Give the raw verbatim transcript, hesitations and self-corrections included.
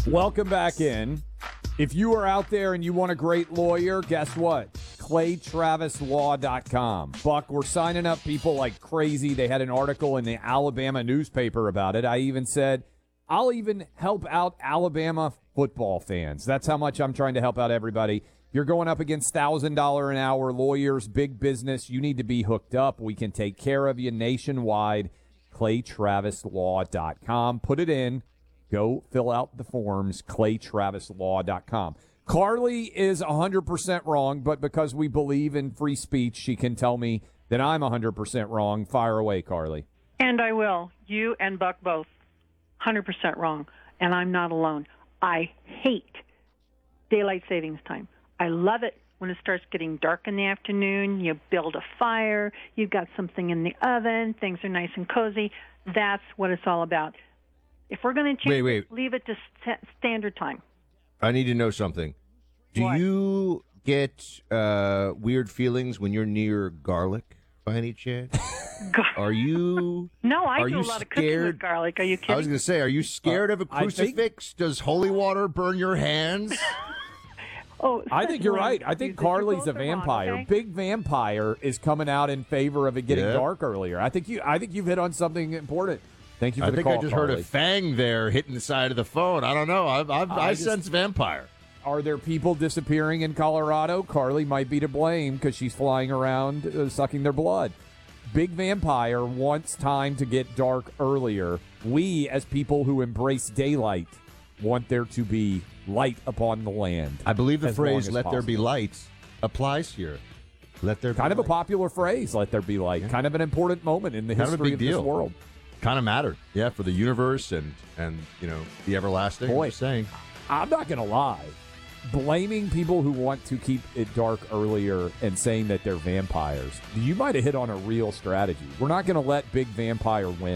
Welcome back in. If you are out there and you want a great lawyer, guess what? clay travis law dot com. Buck, we're signing up people like crazy. They had an article in the Alabama newspaper about it. I even said, I'll even help out Alabama football fans. That's how much I'm trying to help out everybody. You're going up against one thousand dollars an hour lawyers, big business. You need to be hooked up. We can take care of you nationwide. clay travis law dot com. Put it in. Go fill out the forms, clay travis law dot com. Carly is one hundred percent wrong, but because we believe in free speech, she can tell me that I'm one hundred percent wrong. Fire away, Carly. And I will. You and Buck both. one hundred percent wrong. And I'm not alone. I hate daylight savings time. I love it when it starts getting dark in the afternoon. You build a fire. You've got something in the oven. Things are nice and cozy. That's what it's all about. If we're going to change wait, wait. it, leave it to st- standard time. I need to know something. Do What? you get uh, weird feelings when you're near garlic by any chance? Gar- Are you? no, I are do you a lot of cooking with scared? garlic. Are you I was kidding? going to say, are you scared Uh, of a I think- crucifix? Does holy water burn your hands? Oh, I think you're especially right. I think you- you Carly's both a are wrong, vampire. okay? Big vampire is coming out in favor of it getting Yeah. dark earlier. I think you. I think you've hit on something important. Thank you for I the think call, I just Carly. heard a fang there hitting the side of the phone. I don't know. I, I, I, I just- sense vampire. Are there people disappearing in Colorado? Carly might be to blame because she's flying around uh, sucking their blood. Big Vampire wants time to get dark earlier. We, as people who embrace daylight, want there to be light upon the land. I believe the as long phrase as "let there be possible. light" applies here. Let there be Kind of a light. popular phrase, let there be light. Yeah. Kind of an important moment in the Kind of a history big of this deal. world. Kind of mattered, yeah, for the universe and and you know the everlasting. Boy. I'm just saying. I'm not going to lie. Blaming people who want to keep it dark earlier and saying that they're vampires, you might have hit on a real strategy. We're not going to let Big Vampire win.